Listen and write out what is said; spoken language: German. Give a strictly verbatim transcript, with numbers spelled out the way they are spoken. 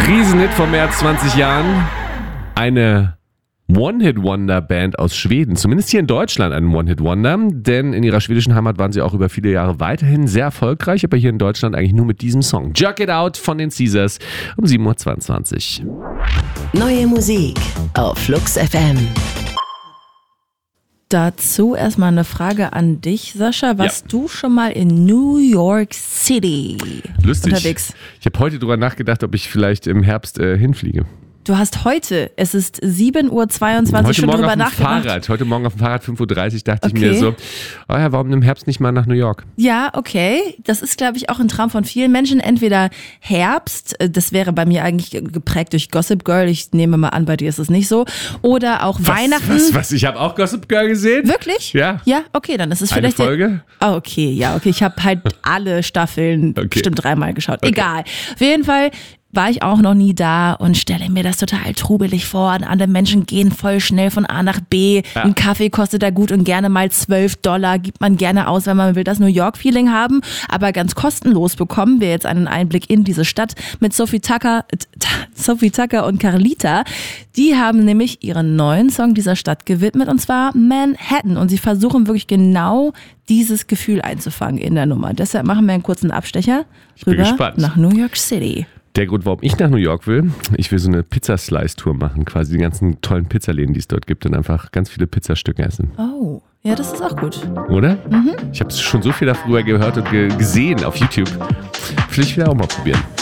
Riesenhit vor mehr als zwanzig Jahren. Eine One-Hit-Wonder-Band aus Schweden. Zumindest hier in Deutschland ein One-Hit-Wonder. Denn in ihrer schwedischen Heimat waren sie auch über viele Jahre weiterhin sehr erfolgreich. Aber hier in Deutschland eigentlich nur mit diesem Song. Jerk It Out von den Caesars um sieben Uhr zweiundzwanzig. Neue Musik auf Flux F M. Dazu erstmal eine Frage an dich, Sascha. Warst Ja. du schon mal in New York City Lustig. unterwegs? Ich habe heute drüber nachgedacht, ob ich vielleicht im Herbst äh, hinfliege. Du hast heute, es ist sieben Uhr zweiundzwanzig, Heute schon Morgen drüber auf dem nachgedacht. Fahrrad. Heute Morgen auf dem Fahrrad fünf Uhr dreißig dachte Okay. ich mir so, oh ja, warum im Herbst nicht mal nach New York? Ja, okay. Das ist, glaube ich, auch ein Traum von vielen Menschen. Entweder Herbst, äh, das wäre bei mir eigentlich ge- geprägt durch Gossip Girl. Ich nehme mal an, bei dir ist es nicht so. Oder auch Weihnachten. Was, was? Ich habe auch Gossip Girl gesehen. Wirklich? Ja. Ja, okay, dann ist es Eine vielleicht der- Folge? Oh, okay, ja, okay. Ich habe halt alle Staffeln Okay. bestimmt dreimal geschaut. Okay. Egal. Auf jeden Fall war ich auch noch nie da und stelle mir das total trubelig vor. Und andere Menschen gehen voll schnell von A nach B. Ja. Ein Kaffee kostet da gut und gerne mal zwölf Dollar. Gibt man gerne aus, wenn man will das New York-Feeling haben. Aber ganz kostenlos bekommen wir jetzt einen Einblick in diese Stadt mit Sophie Tucker, äh, Sophie Tucker und Carlita. Die haben nämlich ihren neuen Song dieser Stadt gewidmet, und zwar Manhattan. Und sie versuchen wirklich genau dieses Gefühl einzufangen in der Nummer. Deshalb machen wir einen kurzen Abstecher bin rüber gespannt. nach New York City. Der Grund, warum ich nach New York will, ich will so eine Pizza-Slice-Tour machen, quasi die ganzen tollen Pizzaläden, die es dort gibt und einfach ganz viele Pizzastücke essen. Oh, ja, das ist auch gut. Oder? Mhm. Ich habe schon so viel darüber gehört und ge- gesehen auf YouTube. Vielleicht will ich auch mal probieren.